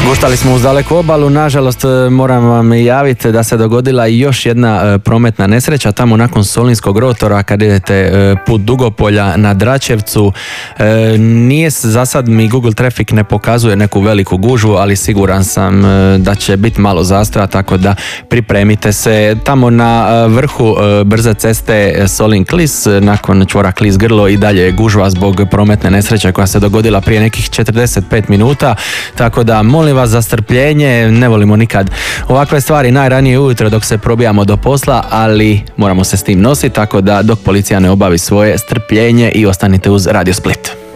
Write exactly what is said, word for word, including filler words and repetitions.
Guštali smo uz daleku obalu, nažalost moram vam javiti da se dogodila još jedna prometna nesreća tamo nakon Solinskog rotora kad idete put Dugopolja na Dračevcu. Nije za sad, mi Google Traffic ne pokazuje neku veliku gužvu, ali siguran sam da će biti malo zastoja, tako da pripremite se. Tamo na vrhu brze ceste Solin-Klis, nakon čvora Klis-Grlo i dalje je gužva zbog prometne nesreće koja se dogodila prije nekih četrdeset pet minuta, tako da molim vas za strpljenje, ne volimo nikad ovakve stvari najranije ujutro dok se probijamo do posla, ali moramo se s tim nositi, tako da dok policija ne obavi svoje, strpljenje i ostanite uz Radio Split.